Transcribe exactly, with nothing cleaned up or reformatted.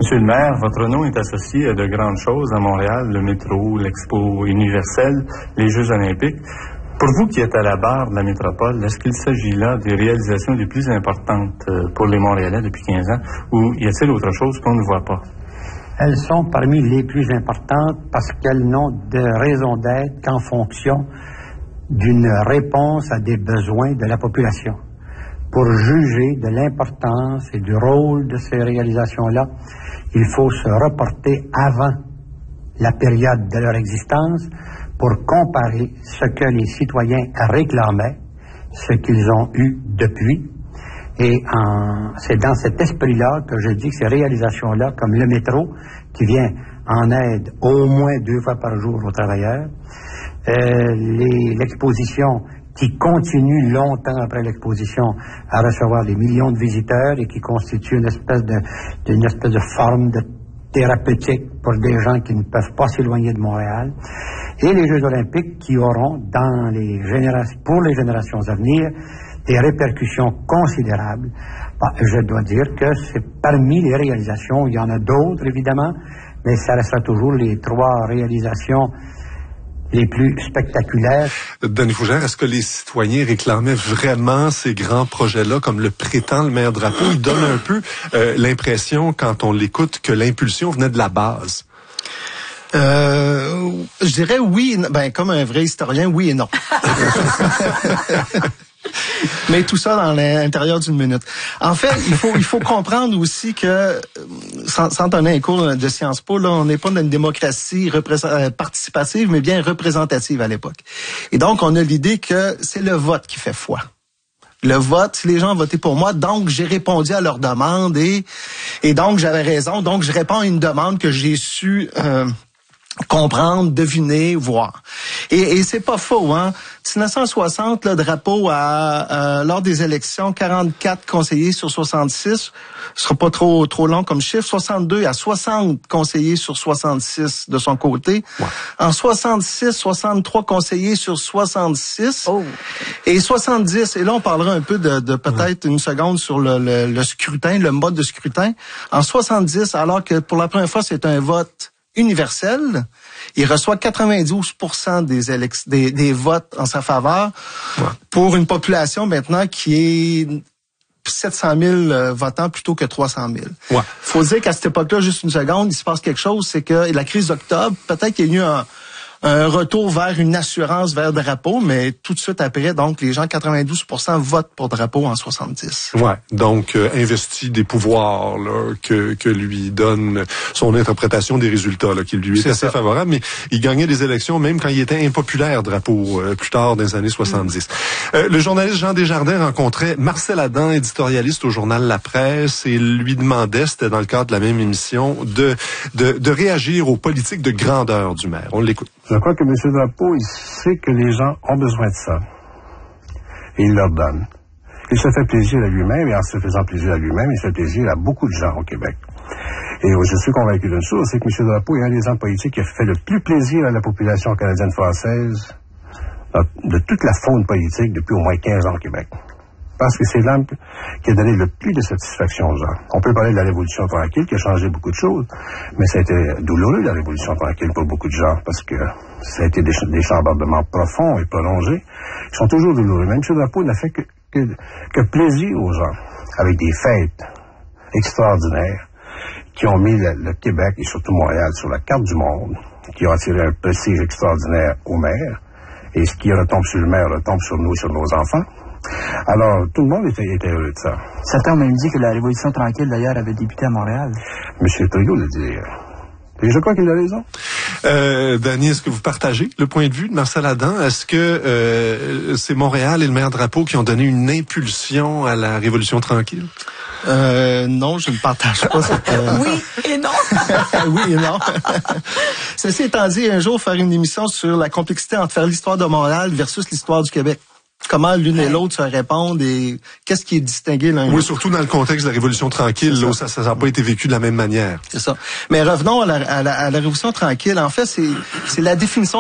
Monsieur le maire, votre nom est associé à de grandes choses à Montréal, le métro, l'Expo universelle, les Jeux olympiques. Pour vous qui êtes à la barre de la métropole, est-ce qu'il s'agit là des réalisations les plus importantes pour les Montréalais depuis quinze ans, ou y a-t-il autre chose qu'on ne voit pas? Elles sont parmi les plus importantes parce qu'elles n'ont de raison d'être qu'en fonction d'une réponse à des besoins de la population. Pour juger de l'importance et du rôle de ces réalisations-là, il faut se reporter avant la période de leur existence pour comparer ce que les citoyens réclamaient, ce qu'ils ont eu depuis. Et en, c'est dans cet esprit-là que je dis que ces réalisations-là, comme le métro, qui vient en aide au moins deux fois par jour aux travailleurs, euh, les, l'exposition qui continue longtemps après l'exposition à recevoir des millions de visiteurs et qui constitue une espèce de, une espèce de forme de thérapeutique pour des gens qui ne peuvent pas s'éloigner de Montréal, et les Jeux olympiques qui auront dans les générations, pour les générations à venir, des répercussions considérables. Bah, je dois dire que c'est parmi les réalisations, il y en a d'autres évidemment, mais ça restera toujours les trois réalisations les plus spectaculaires. Denis Fougère, est-ce que les citoyens réclamaient vraiment ces grands projets-là, comme le prétend le maire Drapeau? Il donne un peu euh, l'impression, quand on l'écoute, que l'impulsion venait de la base. Euh, je dirais oui, ben comme un vrai historien, oui et non. Mais tout ça dans l'intérieur d'une minute. En fait, il faut il faut comprendre aussi que, sans, sans donner un cours de Sciences Po, là, on n'est pas dans une démocratie représent- participative, mais bien représentative à l'époque. Et donc, on a l'idée que c'est le vote qui fait foi. Le vote, si les gens ont voté pour moi, donc j'ai répondu à leur demande et et donc j'avais raison. Donc, je réponds à une demande que j'ai su euh, comprendre, deviner, voir. Et, et c'est pas faux, hein. dix-neuf cent soixante, le Drapeau a, euh, lors des élections, quarante-quatre conseillers sur soixante-six. Ce sera pas trop trop long comme chiffre. soixante-deux à soixante conseillers sur soixante-six de son côté. Ouais. En soixante-six, soixante-trois conseillers sur soixante-six. Oh. Et soixante-dix, et là on parlera un peu de, de peut-être une seconde sur le, le, le scrutin, le mode de scrutin. En soixante-dix, alors que pour la première fois c'est un vote universel, il reçoit quatre-vingt-douze pour cent des, élec- des, des votes en sa faveur, ouais, pour une population maintenant qui est sept cent mille euh, votants plutôt que trois cent mille. Ouais. Faut dire qu'à cette époque-là, juste une seconde, il se passe quelque chose, c'est que la crise d'octobre, peut-être qu'il y a eu un, un retour vers une assurance vers Drapeau, mais tout de suite après, donc, les gens, quatre-vingt-douze pour cent votent pour Drapeau en soixante-dix. Ouais, donc, euh, investi des pouvoirs là, que, que lui donne son interprétation des résultats, là, qui lui est, est assez ça. favorable, mais il gagnait des élections même quand il était impopulaire, Drapeau, euh, plus tard dans les années soixante-dix. Mmh. Euh, le journaliste Jean Desjardins rencontrait Marcel Adam, éditorialiste au journal La Presse, et lui demandait, c'était dans le cadre de la même émission, de, de, de réagir aux politiques de grandeur du maire. On l'écoute. Je crois que M. Drapeau, il sait que les gens ont besoin de ça. Et il leur donne. Il se fait plaisir à lui-même, et en se faisant plaisir à lui-même, il se fait plaisir à beaucoup de gens au Québec. Et je suis convaincu d'une chose, c'est que M. Drapeau est un des hommes politiques qui a fait le plus plaisir à la population canadienne-française de toute la faune politique depuis au moins quinze ans au Québec. Parce que c'est l'homme qui a donné le plus de satisfaction aux gens. On peut parler de la Révolution tranquille qui a changé beaucoup de choses, mais ça a été douloureux, la Révolution tranquille, pour beaucoup de gens, parce que ça a été des, des chambardements profonds et prolongés. Ils sont toujours douloureux. Même M. Drapeau n'a fait que, que, que plaisir aux gens, avec des fêtes extraordinaires qui ont mis le, le Québec et surtout Montréal sur la carte du monde, qui ont attiré un prestige extraordinaire au maire, et ce qui retombe sur le maire retombe sur nous et sur nos enfants. Alors, tout le monde était, était heureux de ça. Certains ont même dit que la Révolution tranquille, d'ailleurs, avait débuté à Montréal. Monsieur Trudeau le dit. Et je crois qu'il a raison. Euh, Danny, est-ce que vous partagez le point de vue de Marcel Adam? Est-ce que euh, c'est Montréal et le maire Drapeau qui ont donné une impulsion à la Révolution tranquille? Euh, non, je ne partage pas cette... Euh... Oui et non. Oui et non. Ceci étant dit, un jour, faire une émission sur la complexité entre faire l'histoire de Montréal versus l'histoire du Québec. Comment l'une et l'autre se répondent et qu'est-ce qui est distingué l'un et l'autre. Oui, surtout dans le contexte de la Révolution tranquille, là où ça n'a pas été vécu de la même manière. C'est ça. Mais revenons à la, à la, à la Révolution tranquille. En fait, c'est, c'est la définition